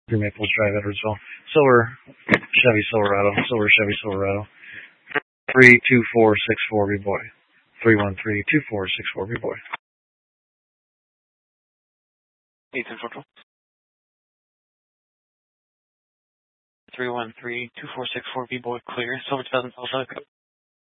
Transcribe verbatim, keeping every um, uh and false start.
Through Maples Drive, Edwardsville. Silver Chevy Silverado. Silver Chevy Silverado. Three two four six four B boy. Three one three two four six four B boy. Ethan Central. Three one three two four six four B boy clear. Silver two thousand South.